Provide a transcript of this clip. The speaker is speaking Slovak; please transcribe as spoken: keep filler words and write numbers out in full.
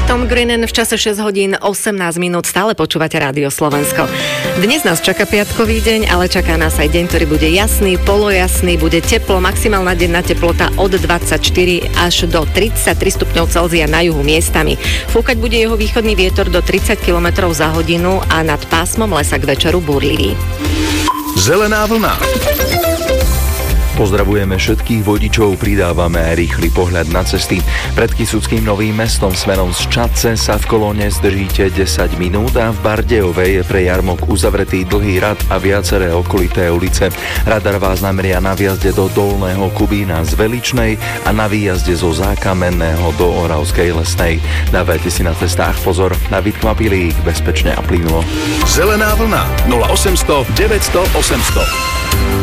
Tom Grennan v čase šesť hodín osemnásť minút, stále počúvate Rádio Slovensko. Dnes nás čaká piatkový deň, ale čaká nás aj deň, ktorý bude jasný, polojasný, bude teplo, maximálna denná teplota od dvadsaťštyri až do tridsaťtri stupňov Celzia na juhu miestami. Fúkať bude jeho východný vietor do tridsať kilometrov za hodinu a nad pásmom lesa k večeru búrlivý. Zelená vlna. Pozdravujeme všetkých vodičov, pridávame aj rýchly pohľad na cesty. Pred Kysuckým Novým Mestom smerom z Čadce sa v kolóne zdržíte desať minút a v Bardejovej je pre jarmok uzavretý dlhý rad a viaceré okolité ulice. Radar vás nameria na výjazde do Dolného Kubína z Veličnej a na výjazde zo Zákamenného do Oravskej Lesnej. Dávajte si na cestách pozor, na Vidkmapilík bezpečne a plynulo. Zelená vlna nula osemsto deväťsto osemsto.